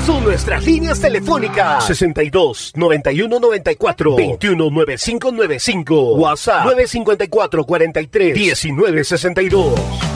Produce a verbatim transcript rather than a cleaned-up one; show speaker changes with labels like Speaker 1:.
Speaker 1: son nuestras líneas telefónicas sesenta y dos, noventa y uno, noventa y cuatro, veintiuno, noventa y cinco noventa y cinco, WhatsApp nueve cinco cuatro, cuarenta y tres, diecinueve sesenta y dos.